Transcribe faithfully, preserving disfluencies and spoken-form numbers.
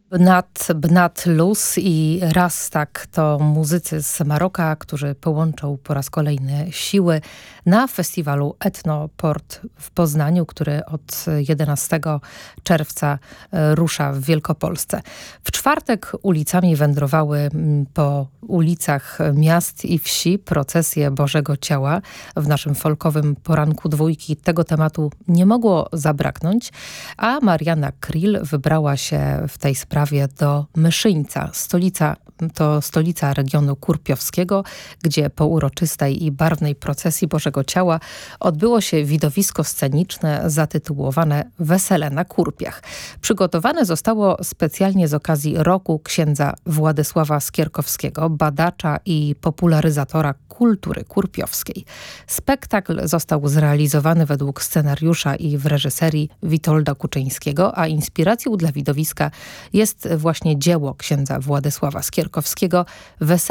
Bnat, Bnat Luz i Rastak to muzycy z Maroka, którzy połączą po raz kolejny siły na festiwalu Etnoport w Poznaniu, który od jedenastego czerwca rusza w Wielkopolsce. W czwartek ulicami wędrowały po ulicach miast i wsi procesje Bożego Ciała. W naszym folkowym poranku dwójki tego tematu nie mogło zabraknąć, a Marianna Krill wybrała się w tej sprawie do Myszyńca. Stolica, to stolica regionu kurpiowskiego, gdzie po uroczystej i barwnej procesji Bożego Ciała odbyło się widowisko sceniczne zatytułowane Wesele na Kurpiach. Przygotowane zostało specjalnie z okazji roku księdza Władysława Skierkowskiego, badacza i popularyzatora kultury kurpiowskiej. Spektakl został zrealizowany według scenariusza i w reżyserii Witolda Kuczyńskiego, a inspiracją dla widowiska jest właśnie dzieło księdza Władysława Skierkowskiego Wesele